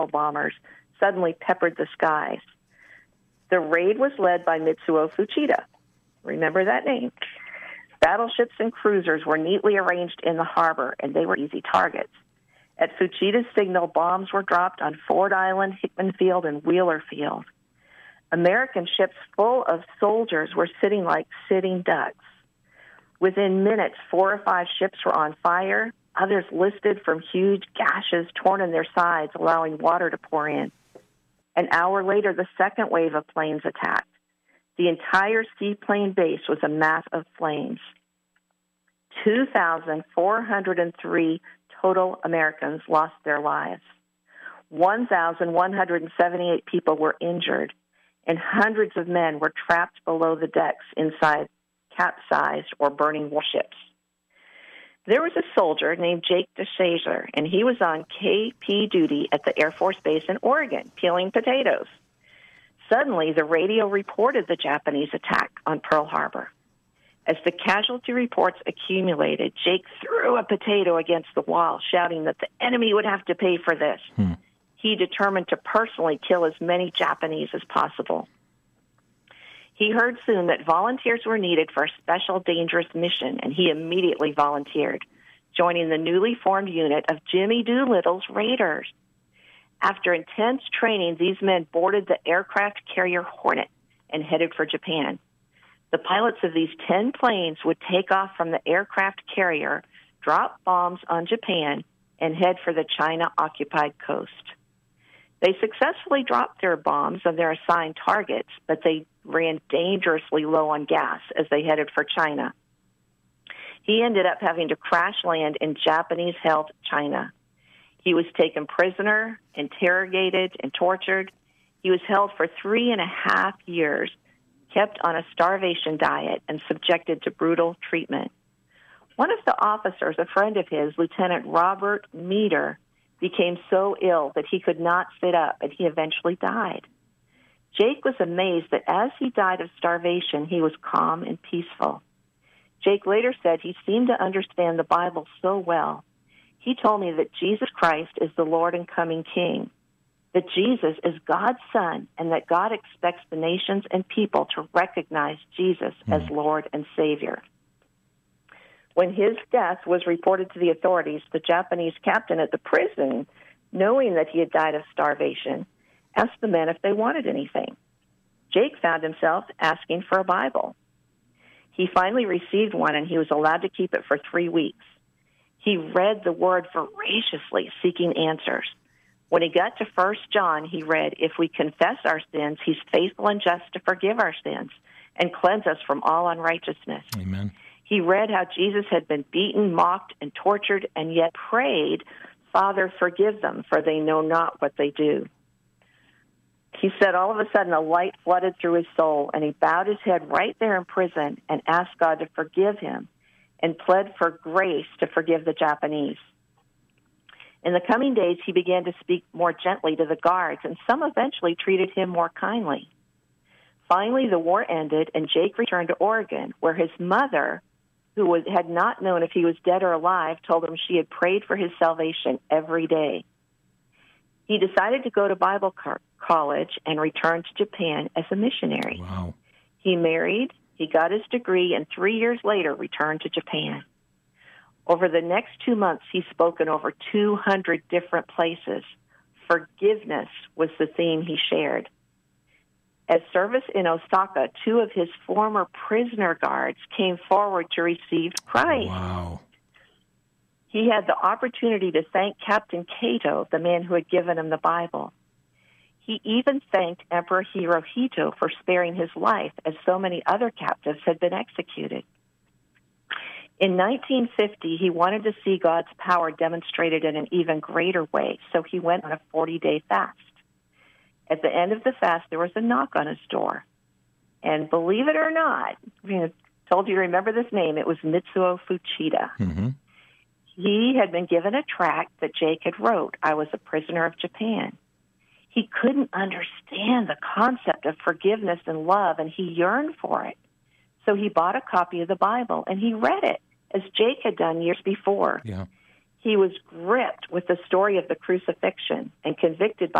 bombers suddenly peppered the skies. The raid was led by Mitsuo Fuchida. Remember that name? Battleships and cruisers were neatly arranged in the harbor, and they were easy targets. At Fuchida's signal, bombs were dropped on Ford Island, Hickman Field, and Wheeler Field. American ships full of soldiers were sitting like sitting ducks. Within minutes, 4 or 5 ships were on fire. Others listed from huge gashes torn in their sides, allowing water to pour in. An hour later, the second wave of planes attacked. The entire seaplane base was a mass of flames. 2,403 total Americans lost their lives. 1,178 people were injured, and hundreds of men were trapped below the decks inside capsized or burning warships. There was a soldier named Jake DeShazer, and he was on KP duty at the Air Force Base in Oregon, peeling potatoes. Suddenly, the radio reported the Japanese attack on Pearl Harbor. As the casualty reports accumulated, Jake threw a potato against the wall, shouting that the enemy would have to pay for this. He determined to personally kill as many Japanese as possible. He heard soon that volunteers were needed for a special dangerous mission, and he immediately volunteered, joining the newly formed unit of Jimmy Doolittle's Raiders. After intense training, these men boarded the aircraft carrier Hornet and headed for Japan. The pilots of these 10 planes would take off from the aircraft carrier, drop bombs on Japan, and head for the China-occupied coast. They successfully dropped their bombs on their assigned targets, but they ran dangerously low on gas as they headed for China. He ended up having to crash land in Japanese-held China. He was taken prisoner, interrogated, and tortured. He was held for 3.5 years, kept on a starvation diet, and subjected to brutal treatment. One of the officers, a friend of his, Lieutenant Robert Meader, became so ill that he could not sit up, and he eventually died. Jake was amazed that as he died of starvation, he was calm and peaceful. Jake later said he seemed to understand the Bible so well. He told me that Jesus Christ is the Lord and coming King, that Jesus is God's Son, and that God expects the nations and people to recognize Jesus as Lord and Savior. When his death was reported to the authorities, the Japanese captain at the prison, knowing that he had died of starvation, asked the men if they wanted anything. Jake found himself asking for a Bible. He finally received one, and he was allowed to keep it for 3 weeks. He read the Word voraciously, seeking answers. When he got to 1 John, he read, "If we confess our sins, he's faithful and just to forgive our sins and cleanse us from all unrighteousness." Amen. He read how Jesus had been beaten, mocked, and tortured, and yet prayed, "Father, forgive them, for they know not what they do." He said all of a sudden a light flooded through his soul, and he bowed his head right there in prison and asked God to forgive him and pled for grace to forgive the Japanese. In the coming days, he began to speak more gently to the guards, and some eventually treated him more kindly. Finally, the war ended, and Jake returned to Oregon, where his mother, who had not known if he was dead or alive, told him she had prayed for his salvation every day. He decided to go to Bible college and returned to Japan as a missionary. Wow. He married, he got his degree, and 3 years later returned to Japan. Over the next 2 months, he spoke in over 200 different places. Forgiveness was the theme he shared. At service in Osaka, 2 of his former prisoner guards came forward to receive Christ. Wow. He had the opportunity to thank Captain Kato, the man who had given him the Bible. He even thanked Emperor Hirohito for sparing his life, as so many other captives had been executed. In 1950, he wanted to see God's power demonstrated in an even greater way, so he went on a 40-day fast. At the end of the fast, there was a knock on his door. And believe it or not, I told you to remember this name, it was Mitsuo Fuchida. Mm-hmm. He had been given a tract that Jake had wrote, "I was a prisoner of Japan." He couldn't understand the concept of forgiveness and love, and he yearned for it. So he bought a copy of the Bible, and he read it, as Jake had done years before. Yeah. He was gripped with the story of the crucifixion and convicted